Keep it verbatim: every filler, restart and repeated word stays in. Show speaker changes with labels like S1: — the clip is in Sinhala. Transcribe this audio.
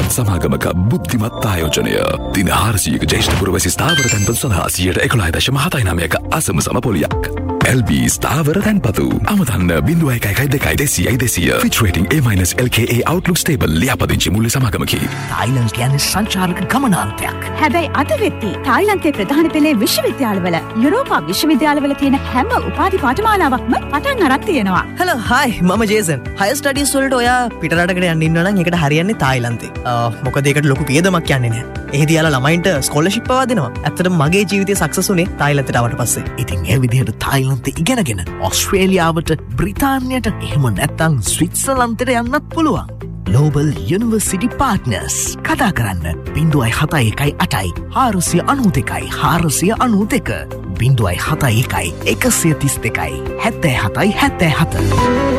S1: සමාගමක බුද්ධිමත් ආයෝජනය. දින හාරසියක ජේෂ්ඨ පුරවැසි ස්ථාවර තැන්පතු සඳහා සියයට එකොළහ දශම හතයි නවයක අසම සම පොලියක්. එල් බී ස්ථාවර තැන්පතු. අමතන්න බිංදුව එකයි දෙකයි දෙසියයි දෙසිය. Fitch rating A- L K A Outlook stable ලියාපදිංචි මුල්‍ය සමාගමකි.
S2: තායිලන්ත කියන්නේ සංචාරක ගමනාන්තයක්.
S3: හැබැයි අද වෙද්දී තායිලන්තයේ ප්‍රධාන පෙළේ විශ්වවිද්‍යාලවල යුරෝපා විශ්වවිද්‍යාලවල තියෙන හැම උපාධි පාඨමාලාවක්ම පටන් අරන් තියෙනවා.
S4: Hello hi මම ජේසන්. higher studies වලට ඔයා පිටරටකට යන්න ඉන්නවා නම් ඒකට හරියන්නේ තායිලන්තේ. මොකද ඒකට ලොකු වියදමක් යන්නේ නැහැ. එහිදී යාලා ළමයින්ට ස්කෝලර්ෂිප් පවා දෙනවා. ඇත්තටම මගේ ජීවිතේ සක්සස් උනේ තායිලන්තයට ආවට පස්සේ.
S2: ඉතින් ඒ විදිහට තායිලන්තේ ඉගෙනගෙන ඕස්ට්‍රේලියාවට බ්‍රිතාන්‍යයට එහෙම නැත්නම් ස්විට්සර්ලන්තයට යන්නත් පුළුවන්. Global University Partners කතා කරන්න බිංදුවයි හතයි එකයි අටයි හාරසිය අනූ දෙකයි හාරසිය අනූ දෙක බිංදුවයි හතයි එකයි එකසිය තිස් දෙකයි හැත්තෑ හතයි හැත්තෑ හත.